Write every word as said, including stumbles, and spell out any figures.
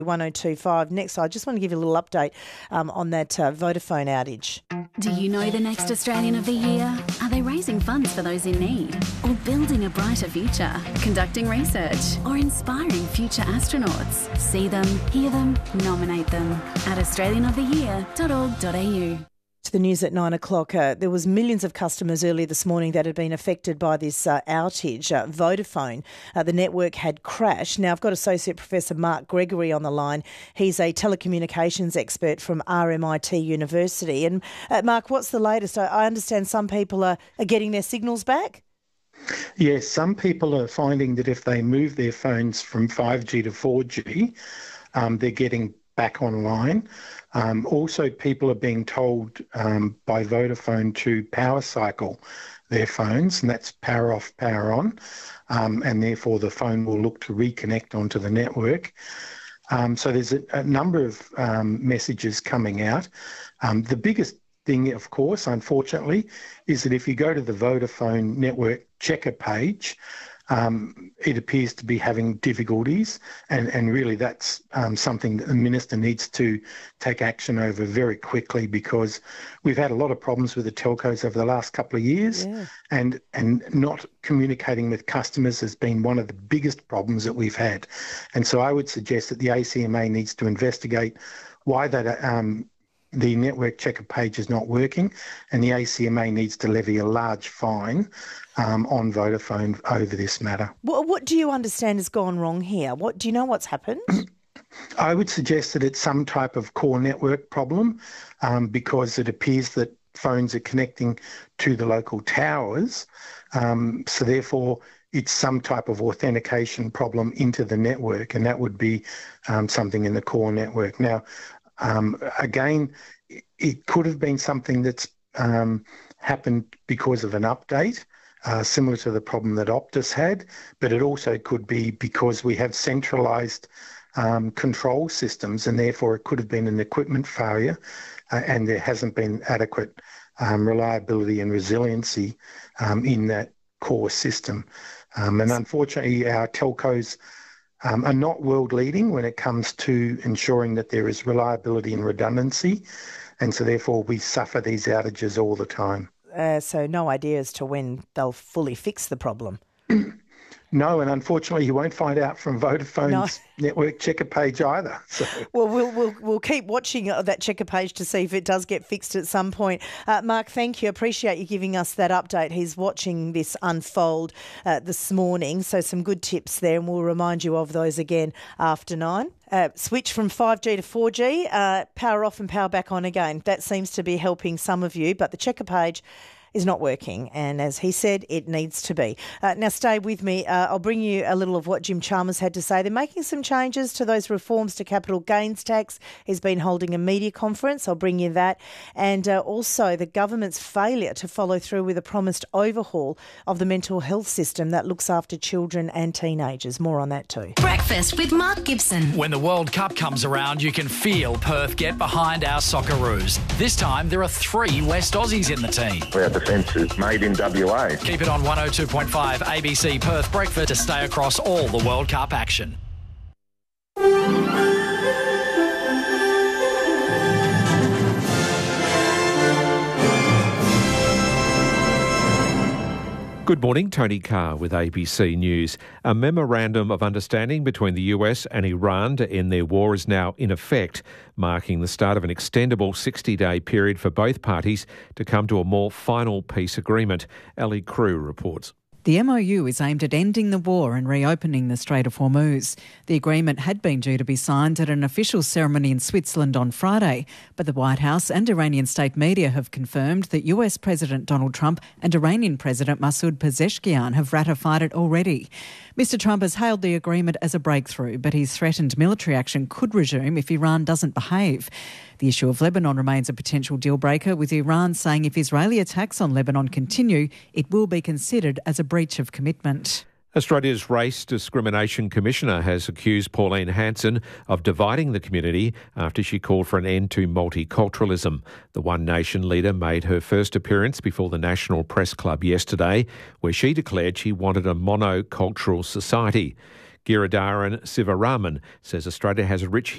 one oh two point five. Next, I just want to give you a little update um, on that uh, Vodafone outage. Do you know the next Australian of the Year? Are they raising funds for those in need? Or building a brighter future? Conducting research? Or inspiring future astronauts? See them, hear them, nominate them at australian of the year dot org dot a u. To the news at nine o'clock. Uh, there was millions of customers earlier this morning that had been affected by this uh, outage. Uh, Vodafone, uh, the network had crashed. Now, I've got Associate Professor Mark Gregory on the line. He's a telecommunications expert from R M I T University. And uh, Mark, what's the latest? I, I understand some people are, are getting their signals back? Yes, some people are finding that if they move their phones from five G to four G, um, they're getting back online. Um, also, people are being told um, by Vodafone to power cycle their phones, and that's power off, power on, um, and therefore the phone will look to reconnect onto the network. Um, so there's a, a number of um, messages coming out. Um, the biggest thing, of course, unfortunately, is that if you go to the Vodafone network checker page, Um, it appears to be having difficulties, and, and really that's um, something that the Minister needs to take action over very quickly, because we've had a lot of problems with the telcos over the last couple of years, yeah. and and not communicating with customers has been one of the biggest problems that we've had. And so I would suggest that the A C M A needs to investigate why that um, the network checker page is not working, and the A C M A needs to levy a large fine um, on Vodafone over this matter. What, what do you understand has gone wrong here? What do you know what's happened? I would suggest that it's some type of core network problem, um, because it appears that phones are connecting to the local towers, um, so therefore it's some type of authentication problem into the network, and that would be um, something in the core network. Now, Um, again, it could have been something that's um, happened because of an update, uh, similar to the problem that Optus had, but it also could be because we have centralised um, control systems, and therefore it could have been an equipment failure, uh, and there hasn't been adequate um, reliability and resiliency um, in that core system. Um, and unfortunately, our telcos Um, are not world leading when it comes to ensuring that there is reliability and redundancy, and so therefore we suffer these outages all the time. Uh, so no idea as to when they'll fully fix the problem. No, and unfortunately you won't find out from Vodafone's no. network checker page either. So. Well, we'll we'll we'll keep watching that checker page to see if it does get fixed at some point. Uh, Mark, thank you. Appreciate you giving us that update. He's watching this unfold uh, this morning, so some good tips there, and we'll remind you of those again after nine. Uh, switch from five G to four G, uh, power off and power back on again. That seems to be helping some of you, but the checker page is not working, and as he said, it needs to be. Uh, now stay with me. Uh, I'll bring you a little of what Jim Chalmers had to say. They're making some changes to those reforms to capital gains tax. He's been holding a media conference. I'll bring you that. And uh, also the government's failure to follow through with a promised overhaul of the mental health system that looks after children and teenagers. More on that too. Breakfast with Mark Gibson. When the World Cup comes around, you can feel Perth get behind our Socceroos. This time there are three West Aussies in the team. Our defence is made in W A. Keep it on one oh two point five A B C Perth Breakfast to stay across all the World Cup action. Good morning, Tony Carr with A B C News. A memorandum of understanding between the U S and Iran to end their war is now in effect, marking the start of an extendable sixty-day period for both parties to come to a more final peace agreement. Ali Crew reports. The M O U is aimed at ending the war and reopening the Strait of Hormuz. The agreement had been due to be signed at an official ceremony in Switzerland on Friday, but the White House and Iranian state media have confirmed that U S President Donald Trump and Iranian President Masoud Pezeshkian have ratified it already. Mister Trump has hailed the agreement as a breakthrough, but he's threatened military action could resume if Iran doesn't behave. The issue of Lebanon remains a potential deal breaker, with Iran saying if Israeli attacks on Lebanon continue, it will be considered as a breach of commitment. Australia's Race Discrimination Commissioner has accused Pauline Hanson of dividing the community after she called for an end to multiculturalism. The One Nation leader made her first appearance before the National Press Club yesterday, where she declared she wanted a monocultural society. Giridharan Sivaraman says Australia has a rich